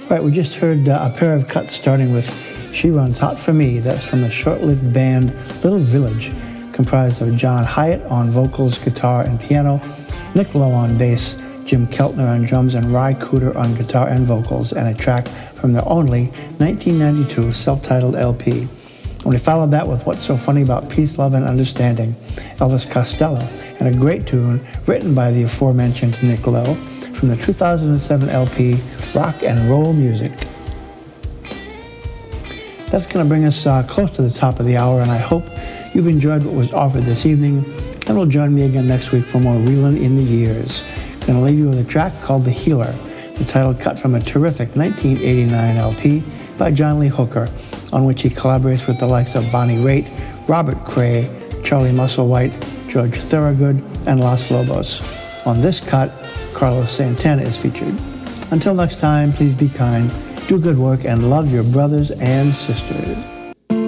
Right, we just heard a pair of cuts starting with She Runs Hot For Me. That's from the short-lived band Little Village, comprised of John Hyatt on vocals, guitar, and piano, Nick Lowe on bass, Jim Keltner on drums, and Ry Cooder on guitar and vocals, and a track from their only 1992 self-titled LP. And we followed that with What's So Funny About Peace, Love, and Understanding, Elvis Costello, and a great tune written by the aforementioned Nick Lowe from the 2007 LP Rock and Roll Music. That's going to bring us close to the top of the hour, and I hope you've enjoyed what was offered this evening, and will join me again next week for more Reelin' in the Years. I'm going to leave you with a track called The Healer, the title cut from a terrific 1989 LP by John Lee Hooker, on which he collaborates with the likes of Bonnie Raitt, Robert Cray, Charlie Musselwhite, George Thorogood, and Los Lobos. On this cut, Carlos Santana is featured. Until next time, please be kind, do good work, and love your brothers and sisters.